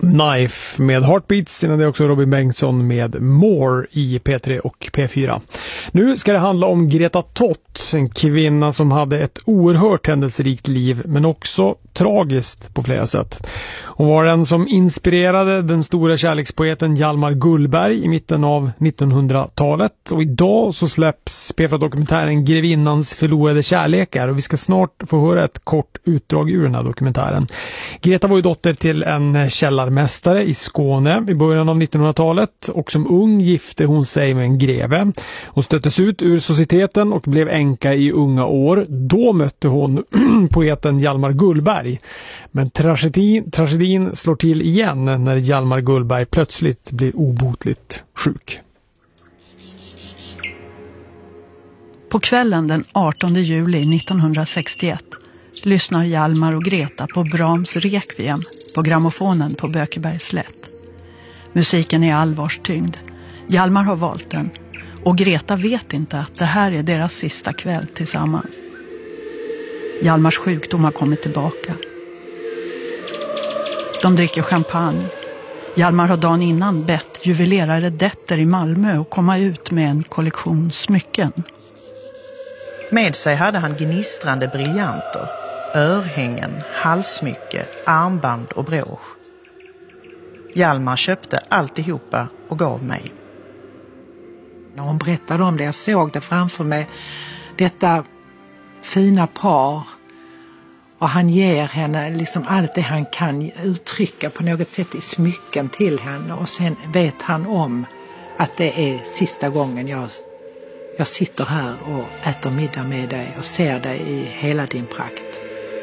Knife med Heartbeats, innan det också Robin Bengtsson med More i P3 och P4. Nu ska det handla om Greta Tott, en kvinna som hade ett oerhört händelserikt liv men också tragiskt på flera sätt. Hon var den som inspirerade den stora kärlekspoeten Hjalmar Gullberg i mitten av 1900-talet, och idag så släpps P4-dokumentären Grevinnans förlorade kärlekar, och vi ska snart få höra ett kort utdrag ur den här dokumentären. Greta var ju dotter till en källarmästare i Skåne i början av 1900-talet, och som ung gifte hon sig med en greve. Hon stöttes ut ur societeten och blev änka i unga år. Då mötte hon poeten Hjalmar Gullberg. Men tragedin slår till igen när Hjalmar Gullberg plötsligt blir obotligt sjuk. På kvällen den 18 juli 1961 lyssnar Hjalmar och Greta på Brahms Requiem på grammofonen på Bökebergs slätt. Musiken är allvarstyngd. Hjalmar har valt den, och Greta vet inte att det här är deras sista kväll tillsammans. Hjalmars sjukdom har kommit tillbaka. De dricker champagne. Hjalmar har dagen innan bett juvelerare Detter i Malmö att komma ut med en kollektion smycken. Med sig hade han gnistrande briljanter, örhängen, halssmycke, armband och brosch. Hjalmar köpte alltihopa och gav mig. När hon berättade om det, jag såg det framför mig, detta fina par, och han ger henne liksom allt det han kan uttrycka på något sätt i smycken till henne, och sen vet han om att det är sista gången jag sitter här och äter middag med dig och ser dig i hela din prakt.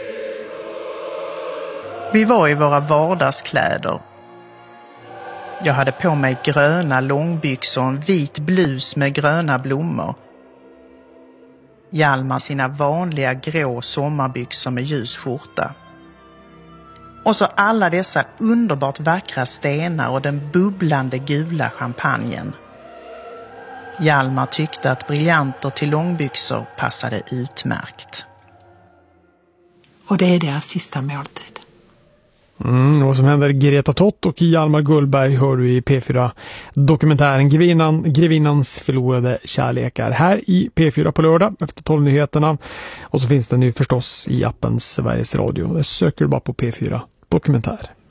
Vi var i våra vardagskläder. Jag hade på mig gröna långbyxor och en vit blus med gröna blommor. Hjalmar sina vanliga grå sommarbyxor med ljus skjorta. Och så alla dessa underbart vackra stenar och den bubblande gula champagnen. Hjalmar tyckte att briljanter till långbyxor passade utmärkt. Och det är deras sista måltid. Vad som händer Greta Tott och Hjalmar Gullberg hör du i P4-dokumentären Grevinnans förlorade kärlekar här i P4 på lördag efter 12-nyheterna. Och så finns den nu förstås i appen Sveriges Radio. Det söker du bara på P4 Dokumentär.